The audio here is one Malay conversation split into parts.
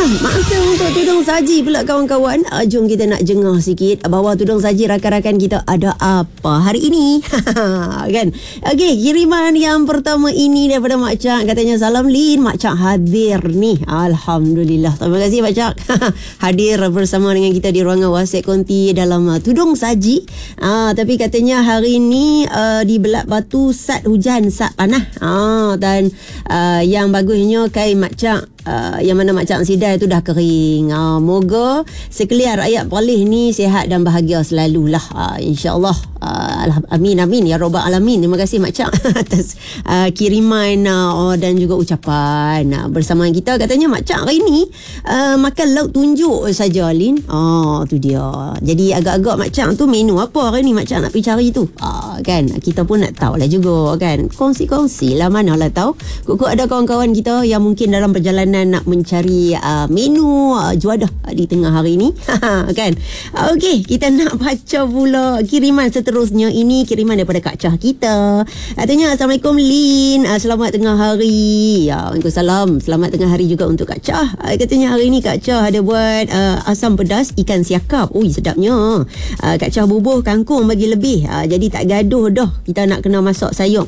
Masa untuk tudung saji pula kawan-kawan. Jom kita nak jengah sikit bawah tudung saji rakan-rakan kita ada apa hari ini. Kan? Okey, kiriman yang pertama ini daripada Mak Cak. Katanya, salam Lin, Mak Cak hadir ni. Alhamdulillah. Terima kasih Mak Cak. Hadir bersama dengan kita di ruangan WhatsApp konti dalam tudung saji. Tapi katanya hari ini di Belak Batu sat hujan, sat panah. Dan yang bagusnya kain Mak Cak yang mana Mak Cak Sidai tu dah kering. Moga sekalian rakyat Perlis ni sihat dan bahagia selalulah. InsyaAllah. Amin ya rabbal alamin. Terima kasih Mak Cak atas kiriman dan juga ucapan bersama kita. Katanya Mak Cak hari ni makan lauk tunjuk saja Lin. Tu dia. Jadi agak-agak Mak Cak tu menu apa hari ni Mak Cak nak pergi cari tu. Kan kita pun nak tahu lah juga kan. Kongsi-kongsi lah, manalah tahu. Kok ada kawan-kawan kita yang mungkin dalam perjalanan nak mencari menu juadah di tengah hari ni. Kan. Okey, kita nak baca pula kiriman seterusnya. Ini kiriman daripada Kak Chah kita. Katanya, Assalamualaikum Lin, selamat tengah hari. Waalaikumsalam, selamat tengah hari juga untuk Kak Chah. Katanya hari ni Kak Chah ada buat asam pedas ikan siakap. Ui, sedapnya. Kak Chah bubuh kangkung bagi lebih. Jadi tak gaduh dah kita nak kena masak sayur.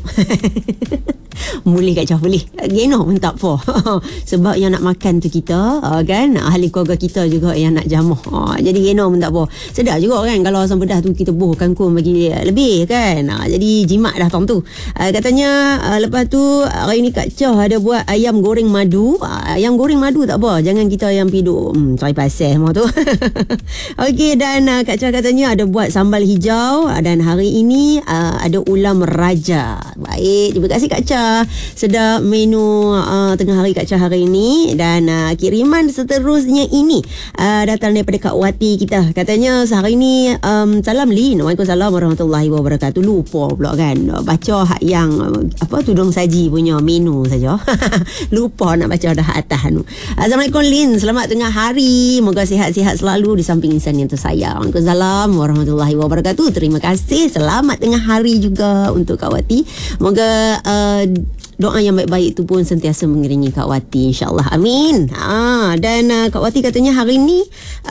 Boleh Kak Chah, boleh. Geno pun tak apa. Sebab yang nak makan tu kita, kan, ahli keluarga kita juga yang nak jamuh. Jadi geno pun tak apa. Sedap juga kan kalau asam pedas tu kita bubuh kangkung bagi lebih kan. Jadi jimat dah tong tu. Katanya lepas tu hari ni Kak Chah ada buat ayam goreng madu. Ayam goreng madu tak apa, jangan kita yang piduk cari pasal semua tu. Okey, dan Kak Chah katanya ada buat sambal hijau. Dan hari ini ada ulam raja. Baik, terima kasih Kak Chah. Sedap menu tengah hari Kak Chah hari ini. Dan kiriman seterusnya ini datang daripada Kak Wati kita. Katanya sehari ni salam Lin. Waalaikumsalam warahmatullahi wabarakatuh. Lupa pula kan baca hak yang tudung saji punya menu saja. Lupa nak baca dah atas tu. Assalamualaikum Lin, selamat tengah hari. Moga sihat-sihat selalu di samping insan yang tersayang. Waalaikumsalam warahmatullahi wabarakatuh. Terima kasih. Selamat tengah hari juga untuk Kak Wati. Moga doa yang baik-baik itu pun sentiasa mengiringi Kak Wati, insyaAllah. Amin. Dan Kak Wati katanya hari ni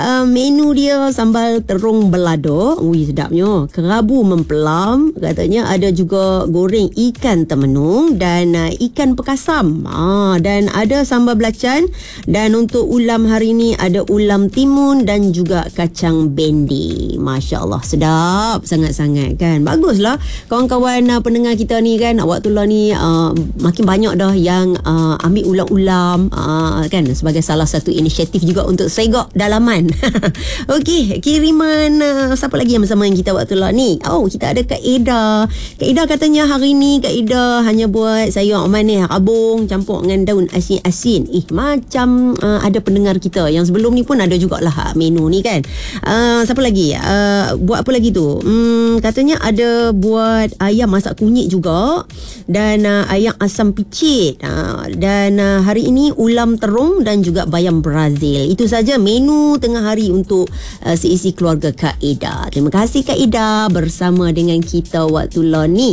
menu dia sambal terung belado. Ui, sedapnya. Kerabu mempelam. Katanya ada juga goreng ikan temenung dan ikan pekasam. Dan ada sambal belacan. Dan untuk ulam hari ni ada ulam timun dan juga kacang bendi. Masya Allah, sedap sangat-sangat kan. Baguslah kawan-kawan pendengar kita ni kan. Waktu lah ni makin banyak dah yang ambil ulam-ulam kan, sebagai salah satu inisiatif juga untuk segak dalaman. Okey, kiriman siapa lagi yang bersama dengan kita waktu lah ni? Kita ada Kak Ida. Kak Ida katanya hari ni Kak Ida hanya buat sayur manis rabung campur dengan daun asin-asin. Macam ada pendengar kita yang sebelum ni pun ada jugalah menu ni kan. Siapa lagi? Buat apa lagi tu? Katanya ada buat ayam masak kunyit juga. Dan ayam asam picit. Dan hari ini ulam terung dan juga bayam Brazil. Itu saja menu tengah hari untuk seisi keluarga Kak Ida. Terima kasih Kak Ida bersama dengan kita waktu lah ni.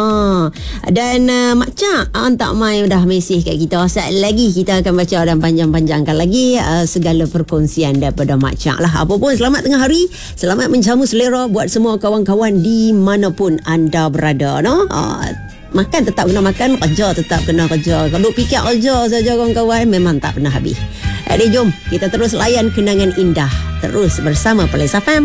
Dan Mak Cak tak main dah mesej kat kita. Saat lagi kita akan baca dan panjang-panjangkan lagi segala perkongsian daripada Mak Cak lah. Apa pun, selamat tengah hari. Selamat menjamu selera buat semua kawan-kawan di manapun anda berada. Makan tetap kena makan, kerja tetap kena kerja. Kalau fikir kerja saja kawan-kawan, memang tak pernah habis. Jom kita terus layan kenangan indah terus bersama Perlis FM.